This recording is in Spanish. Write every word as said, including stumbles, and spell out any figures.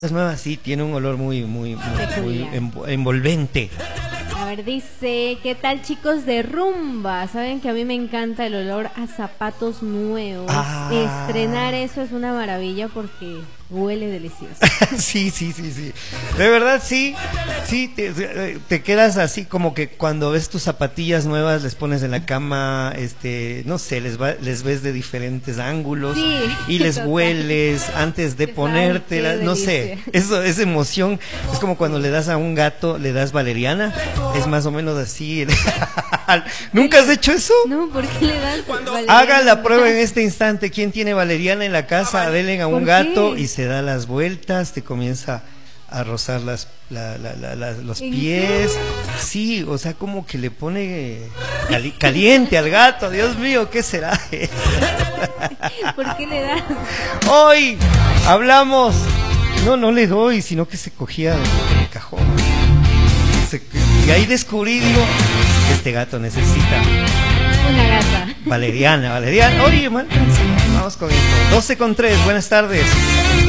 Es nueva, sí, tiene un olor muy, muy, muy, muy env- envolvente. A ver, dice, ¿qué tal, chicos de rumba? Saben que a mí me encanta el olor a zapatos nuevos. Ah. Estrenar eso es una maravilla porque huele delicioso. Sí, sí, sí, sí. De verdad, sí. Sí, te, te quedas así como que cuando ves tus zapatillas nuevas, les pones en la cama, este, no sé, les, va, les ves de diferentes ángulos Sí, y les total. hueles antes de Ay, ponértelas, qué no sé. delicia. Eso, esa emoción es como cuando le das a un gato, le das valeriana, es más o menos así. ¿Nunca has hecho eso? No, ¿por qué le das valeriana? Haga la prueba en este instante. ¿Quién tiene valeriana en la casa? Denle a un ¿Por gato qué? y se da las vueltas, te comienza a rozar las, la, la, la, la- los ¿En pies. Sí, o sea, como que le pone cali- caliente al gato. Dios mío, ¿qué será? ¿Por qué le das? Hoy hablamos. No, no le doy, sino que se cogía del cajón. Se- y ahí descubrí, digo, este gato necesita Una gata. valeriana, valeriana. Oye, man, vamos con esto. doce con tres, buenas tardes.